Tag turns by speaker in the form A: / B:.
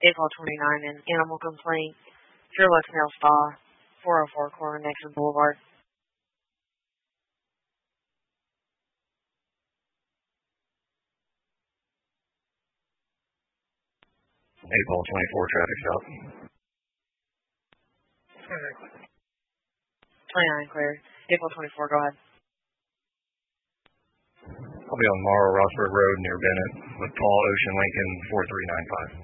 A: April 29 and animal complaint, Fearless Nail Spa, 404 corner Nixon Boulevard.
B: April 24 traffic stop.
A: 29 clear. April 24, go ahead.
B: I'll be on Morrow Rossburg Road near Bennett with Paul Ocean Lincoln 4395.